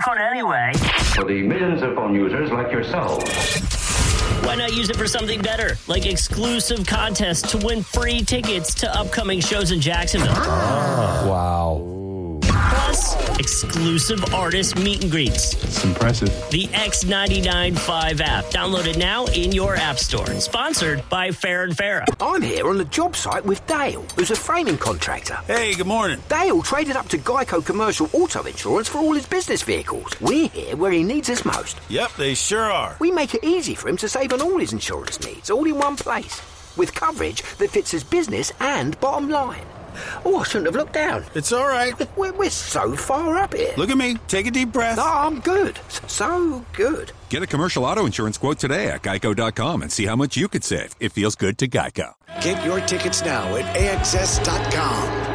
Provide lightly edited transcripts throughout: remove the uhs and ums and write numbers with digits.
fun anyway. For the millions of phone users like yourselves. Why not use it for something better, like exclusive contests to win free tickets to upcoming shows in Jacksonville? Wow. Plus, exclusive artist meet and greets. It's impressive. The X99.5 app. Download it now in your app store. Sponsored by Farrah & Farrah. I'm here on the job site with Dale, who's a framing contractor. Hey, good morning. Dale traded up to Geico Commercial Auto Insurance for all his business vehicles. We're here where he needs us most. Yep, they sure are. We make it easy for him to save on all his insurance needs, all in one place, with coverage that fits his business and bottom line. Oh, I shouldn't have looked down. It's all right. We're so far up here. Look at me. Take a deep breath. No, I'm good. So good. Get a commercial auto insurance quote today at geico.com and see how much you could save. It feels good to Geico. Get your tickets now at AXS.com.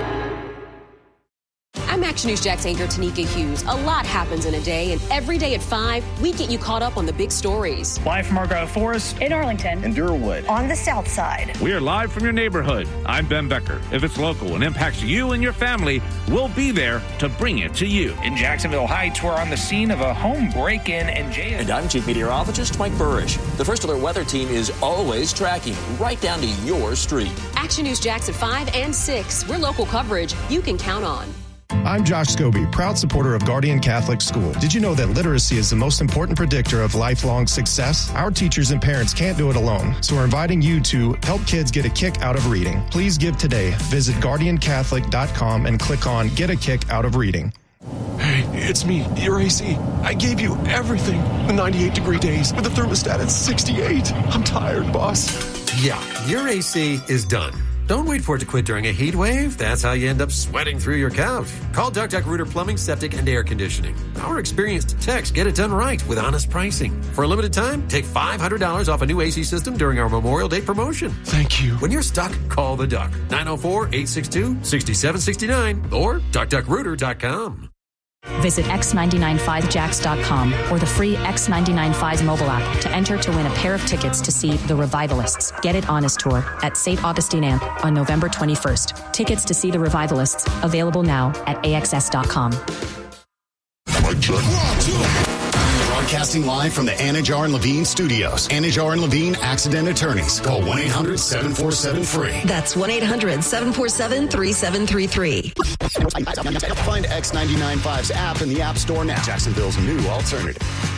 I'm Action News Jax anchor Tanika Hughes. A lot happens in a day, and every day at 5, we get you caught up on the big stories. Live from Argyle Forest, in Arlington, in Durwood, on the south side. We are live from your neighborhood. I'm Ben Becker. If it's local and impacts you and your family, we'll be there to bring it to you. In Jacksonville Heights, we're on the scene of a home break-in and jail. And I'm Chief Meteorologist Mike Burrish. The First Alert Weather Team is always tracking right down to your street. Action News Jax at 5 and 6. We're local coverage you can count on. I'm Josh Scobie, proud supporter of Guardian Catholic School. Did you know that literacy is the most important predictor of lifelong success? Our teachers and parents can't do it alone, so we're inviting you to help kids get a kick out of reading. Please give today. Visit GuardianCatholic.com and click on Get a Kick Out of Reading. Hey, it's me, your AC. I gave you everything. The 98-degree days with the thermostat at 68. I'm tired, boss. Yeah, your AC is done. Don't wait for it to quit during a heat wave. That's how you end up sweating through your couch. Call Duck Duck Rooter Plumbing, Septic, and Air Conditioning. Our experienced techs get it done right with honest pricing. For a limited time, take $500 off a new AC system during our Memorial Day promotion. Thank you. When you're stuck, call the Duck. 904-862-6769 or duckduckrooter.com. Visit X995Jax.com or the free X995 mobile app to enter to win a pair of tickets to see The Revivalists Get It Honest Tour at St. Augustine Amp on November 21st. Tickets to see The Revivalists available now at AXS.com. Broadcasting live from the Anajar and Levine studios. Anajar and Levine Accident Attorneys. Call 1-800-747-FREE. That's 1-800-747-3733. Find X99.5's app in the App Store now. Jacksonville's new alternative.